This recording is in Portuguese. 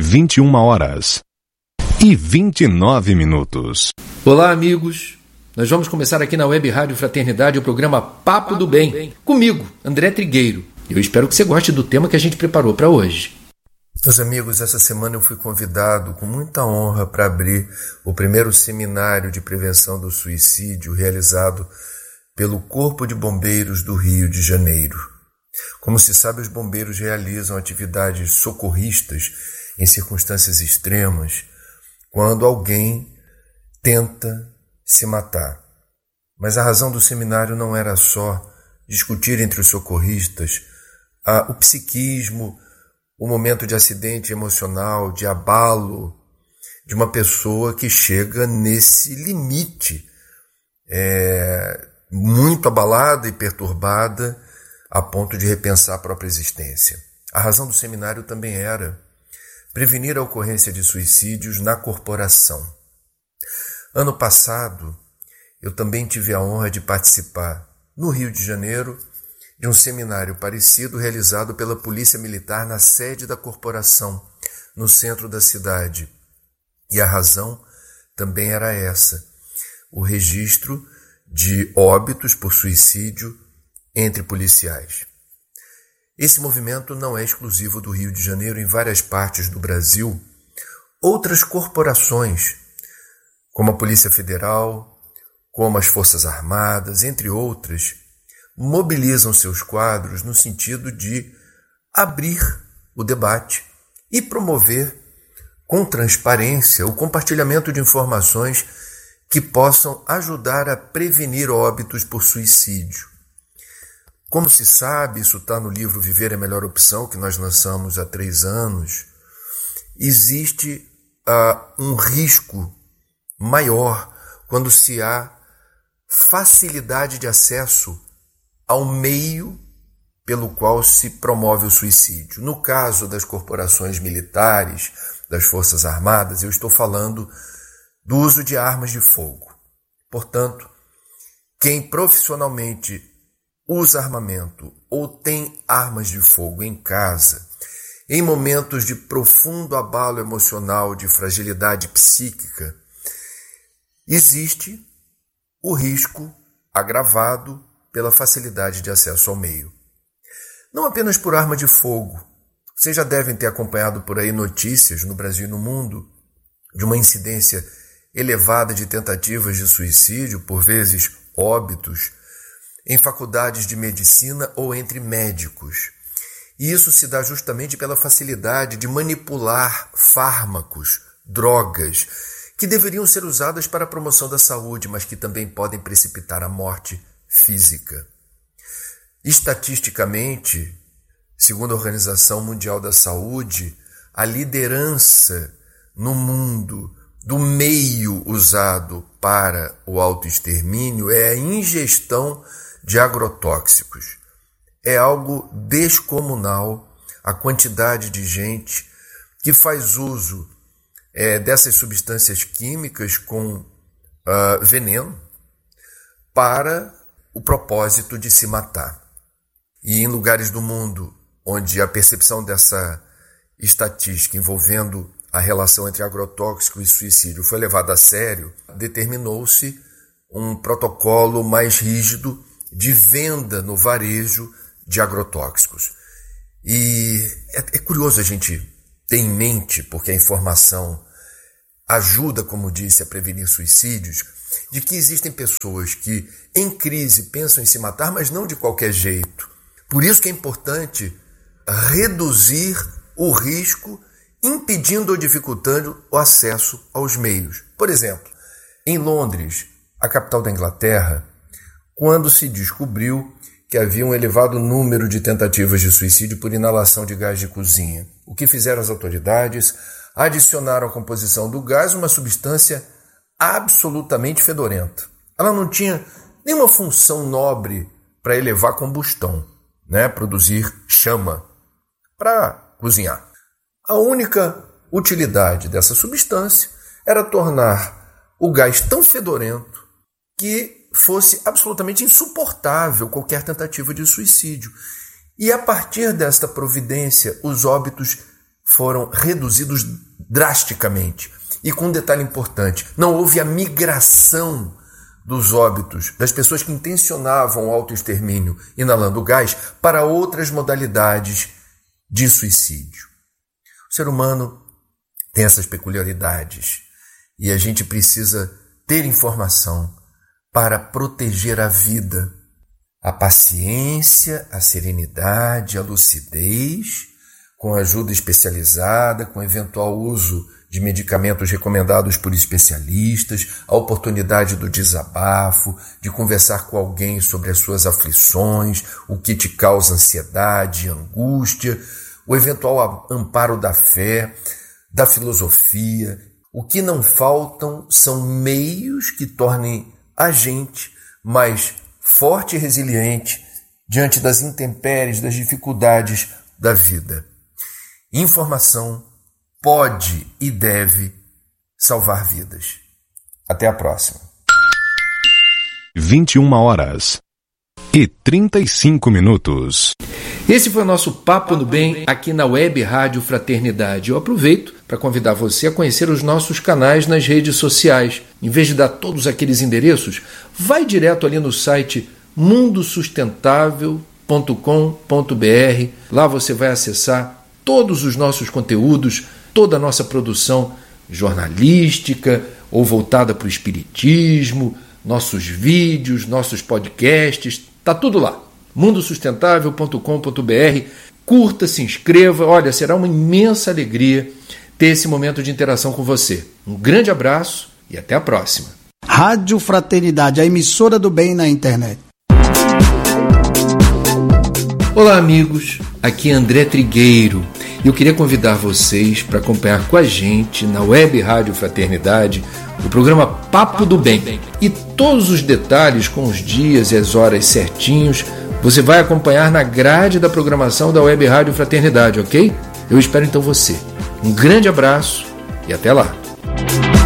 21h29. Olá, amigos. Nós vamos começar aqui na Web Rádio Fraternidade o programa Papo do Bem, comigo, André Trigueiro. Eu espero que você goste do tema que a gente preparou para hoje. Meus amigos, essa semana eu fui convidado com muita honra para abrir o primeiro seminário de prevenção do suicídio realizado pelo Corpo de Bombeiros do Rio de Janeiro. Como se sabe, os bombeiros realizam atividades socorristas em circunstâncias extremas quando alguém tenta se matar. Mas a razão do seminário não era só discutir entre os socorristas o psiquismo, o momento de acidente emocional, de abalo de uma pessoa que chega nesse limite, muito abalada e perturbada a ponto de repensar a própria existência. A razão do seminário também era prevenir a ocorrência de suicídios na corporação. Ano passado, eu também tive a honra de participar, no Rio de Janeiro, de um seminário parecido realizado pela Polícia Militar na sede da corporação, no centro da cidade. E a razão também era essa: o registro de óbitos por suicídio entre policiais. Esse movimento não é exclusivo do Rio de Janeiro. Em várias partes do Brasil, outras corporações, como a Polícia Federal, como as Forças Armadas, entre outras, mobilizam seus quadros no sentido de abrir o debate e promover com transparência o compartilhamento de informações que possam ajudar a prevenir óbitos por suicídio. Como se sabe, isso está no livro Viver é a Melhor Opção, que nós lançamos há 3 anos, existe um risco maior quando se há facilidade de acesso ao meio pelo qual se promove o suicídio. No caso das corporações militares, das Forças Armadas, eu estou falando do uso de armas de fogo. Portanto, quem profissionalmente usa armamento ou tem armas de fogo em casa, em momentos de profundo abalo emocional, de fragilidade psíquica, existe o risco agravado pela facilidade de acesso ao meio. Não apenas por arma de fogo. Vocês já devem ter acompanhado por aí notícias no Brasil e no mundo de uma incidência elevada de tentativas de suicídio, por vezes óbitos, em faculdades de medicina ou entre médicos. E isso se dá justamente pela facilidade de manipular fármacos, drogas, que deveriam ser usadas para a promoção da saúde, mas que também podem precipitar a morte física. Estatisticamente, segundo a Organização Mundial da Saúde, a liderança no mundo do meio usado para o autoextermínio é a ingestão de agrotóxicos. É algo descomunal a quantidade de gente que faz uso dessas substâncias químicas com veneno para o propósito de se matar. E em lugares do mundo onde a percepção dessa estatística envolvendo a relação entre agrotóxico e suicídio foi levada a sério, determinou-se um protocolo mais rígido de venda no varejo de agrotóxicos. E é curioso a gente ter em mente, porque a informação ajuda, como disse, a prevenir suicídios, de que existem pessoas que, em crise, pensam em se matar, mas não de qualquer jeito. Por isso que é importante reduzir o risco, impedindo ou dificultando o acesso aos meios. Por exemplo, em Londres, a capital da Inglaterra, quando se descobriu que havia um elevado número de tentativas de suicídio por inalação de gás de cozinha. O que fizeram as autoridades? Adicionaram à composição do gás uma substância absolutamente fedorenta. Ela não tinha nenhuma função nobre para elevar combustão, produzir chama para cozinhar. A única utilidade dessa substância era tornar o gás tão fedorento que fosse absolutamente insuportável qualquer tentativa de suicídio. E a partir desta providência, os óbitos foram reduzidos drasticamente. E com um detalhe importante, não houve a migração dos óbitos, das pessoas que intencionavam o autoextermínio inalando gás, para outras modalidades de suicídio. O ser humano tem essas peculiaridades e a gente precisa ter informação para proteger a vida, a paciência, a serenidade, a lucidez, com ajuda especializada, com eventual uso de medicamentos recomendados por especialistas, a oportunidade do desabafo, de conversar com alguém sobre as suas aflições, o que te causa ansiedade, angústia, o eventual amparo da fé, da filosofia. O que não faltam são meios que tornem a gente mais forte e resiliente diante das intempéries, das dificuldades da vida. Informação pode e deve salvar vidas. Até a próxima. 21h35. Esse foi o nosso Papo no Bem aqui na Web Rádio Fraternidade. Eu aproveito para convidar você a conhecer os nossos canais nas redes sociais. Em vez de dar todos aqueles endereços, vai direto ali no site mundosustentável.com.br. Lá você vai acessar todos os nossos conteúdos, toda a nossa produção jornalística ou voltada para o espiritismo, nossos vídeos, nossos podcasts, está tudo lá. mundosustentável.com.br. Curta, se inscreva. Olha, será uma imensa alegria ter esse momento de interação com você. Um grande abraço e até a próxima. Rádio Fraternidade, a emissora do bem na internet. Olá, amigos. Aqui é André Trigueiro. Eu queria convidar vocês para acompanhar com a gente na Web Rádio Fraternidade o programa Papo do Bem. E todos os detalhes com os dias e as horas certinhos você vai acompanhar na grade da programação da Web Rádio Fraternidade, ok? Eu espero então você. Um grande abraço e até lá!